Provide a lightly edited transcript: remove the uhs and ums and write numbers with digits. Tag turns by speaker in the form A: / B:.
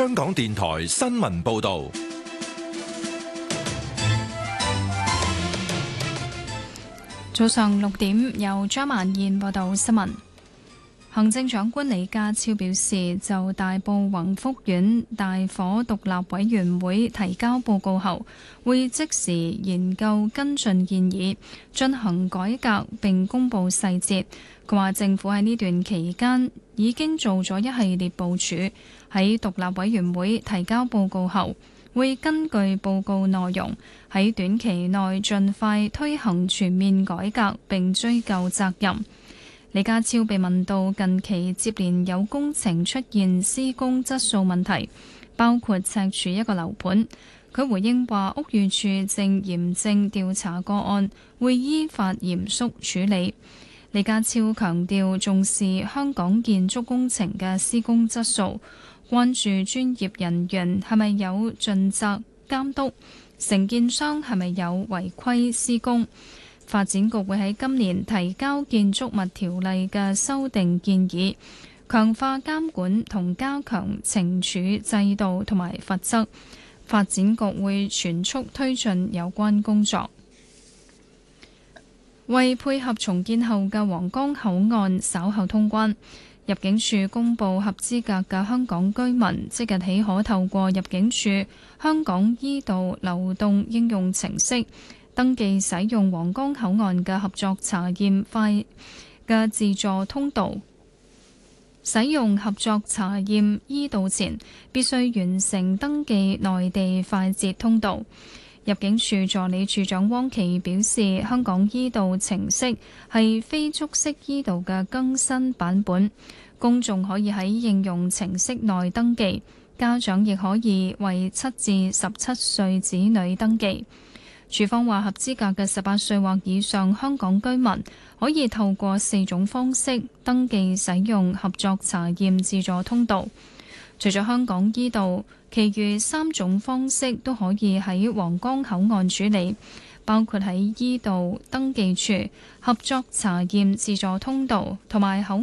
A: 香港電台新聞報道。
B: 早上6點，由張曼燕報道新聞。行政長官李家超表示，就大埔宏福苑大火獨立委員會提交報告後，會即時研究跟進建議，進行改革並公佈細節。佢話政府喺呢段期間已經做咗一系列部署，喺獨立委員會提交報告後，會根據報告內容喺短期內盡快推行全面改革並追究責任。李家超被問到近期接連有工程出現施工質素問題，包括赤柱一個樓盤，佢回應話屋宇署正嚴正調查個案，會依法嚴肅處理。李家超強調重視香港建築工程嘅施工質素，關注專業人員係咪有盡責監督，承建商係咪有違規施工。發展局會喺今年提交建築物條例嘅修訂建議，強化監管同加強懲處制度同埋罰則。發展局會全速推進有關工作。為配合重建後嘅皇崗口岸稍後通關，入境處公布合資格嘅香港居民即日起可透過入境處香港依道流動應用程式登記使用皇崗口岸嘅合作查驗快嘅自助通道。使用合作查驗依道前，必須完成登記內地快捷通道。入境處助理處長汪琪表示，香港依道程式係非觸式依道嘅更新版本，公眾可以喺應用程式內登記，家長亦可以為7至17歲子女登記。處方話，合資格嘅18歲或以上香港居民可以透過4種方式登記使用合作查驗自助通道。除咗香港依道，其餘3種方式都可以喺皇崗口岸處理，包括喺依道登記處、合作查驗自助通道同埋口